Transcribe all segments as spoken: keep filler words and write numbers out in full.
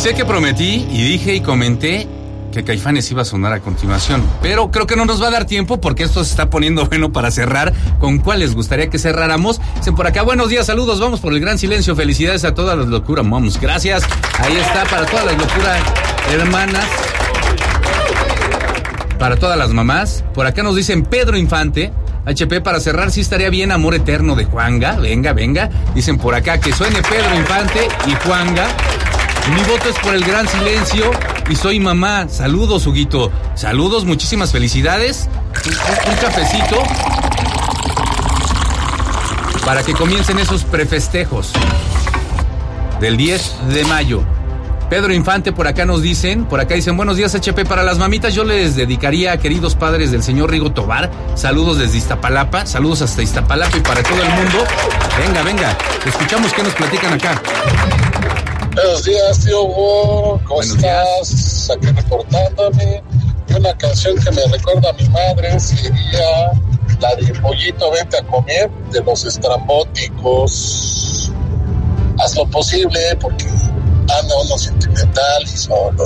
sé que prometí y dije y comenté que Caifanes iba a sonar a continuación, pero creo que no nos va a dar tiempo porque esto se está poniendo bueno para cerrar. ¿Con cuál les gustaría que cerráramos? Dicen por acá, buenos días, saludos, vamos por el gran silencio, felicidades a todas las locuras moms, gracias, ahí está, para todas las locuras hermanas, para todas las mamás. Por acá nos dicen Pedro Infante. H P, para cerrar, sí estaría bien Amor Eterno de Juanga, venga, venga, dicen por acá que suene Pedro Infante y Juanga. Mi voto es por el gran silencio y soy mamá. Saludos, Huguito. Saludos, muchísimas felicidades. Un, un, un cafecito para que comiencen esos prefestejos del diez de mayo. Pedro Infante, por acá nos dicen, por acá dicen, buenos días, H P, para las mamitas yo les dedicaría a queridos padres del señor Rigo Tobar, saludos desde Iztapalapa, saludos hasta Iztapalapa y para todo el mundo. Venga, venga, escuchamos qué nos platican acá. Buenos días, tío Hugo, ¿cómo Buenos estás? Aquí reportándome. Y una canción que me recuerda a mi madre sería la de Pollito, vente a comer, de los Estrambóticos. Haz lo posible, porque anda uno sentimental y solo.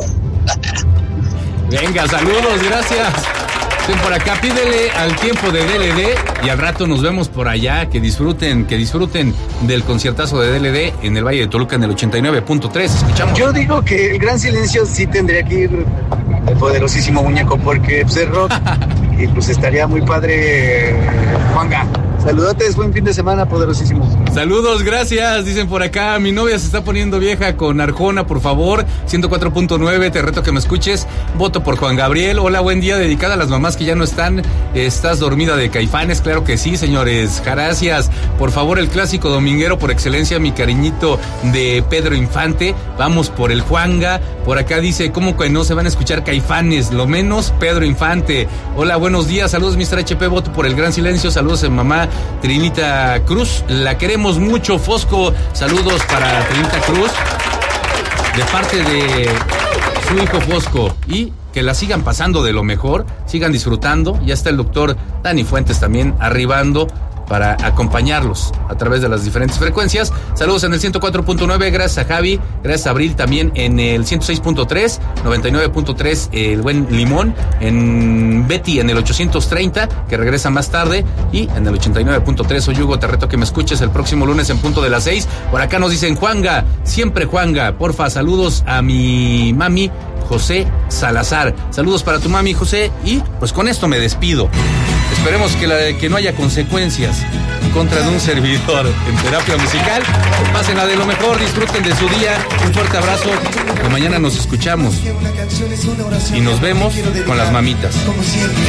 Venga, saludos, gracias. Ven por acá, pídele al tiempo de D L D y al rato nos vemos por allá. Que disfruten, que disfruten del conciertazo de D L D en el Valle de Toluca en el ochenta y nueve punto tres. Escuchamos. Yo digo que el gran silencio sí tendría que ir el poderosísimo muñeco porque pues, es rock y pues estaría muy padre eh, Juanga. Saludotes, buen fin de semana, poderosísimo. Saludos, gracias. Dicen por acá, mi novia se está poniendo vieja con Arjona, por favor. ciento cuatro punto nueve, te reto que me escuches. Voto por Juan Gabriel. Hola, buen día, dedicada a las mamás que ya no están. ¿Estás dormida de Caifanes? Claro que sí, señores. Gracias. Por favor, el clásico dominguero por excelencia, mi cariñito de Pedro Infante. Vamos por el Juanga. Por acá dice, ¿cómo que no se van a escuchar Caifanes? Lo menos Pedro Infante. Hola, buenos días. Saludos, mister H P. Voto por el gran silencio. Saludos en mamá Trinita Cruz, la queremos mucho. Fosco, saludos para Trinita Cruz de parte de su hijo Fosco y que la sigan pasando de lo mejor, sigan disfrutando. Ya está el doctor Dani Fuentes también arribando para acompañarlos a través de las diferentes frecuencias. Saludos en el ciento cuatro punto nueve, gracias a Javi, gracias a Abril también en el ciento seis punto tres, noventa y nueve punto tres el buen Limón, en Betty en el ochocientos treinta, que regresa más tarde, y en el ochenta y nueve punto tres, soy Hugo, te reto que me escuches el próximo lunes en punto de las seis. Por acá nos dicen Juanga, siempre Juanga, porfa, saludos a mi mami José Salazar. Saludos para tu mami, José, y pues con esto me despido. Esperemos que, la, que no haya consecuencias en contra de un servidor en terapia musical. Pásenla de lo mejor, disfruten de su día. Un fuerte abrazo. Que mañana nos escuchamos y nos vemos con las mamitas.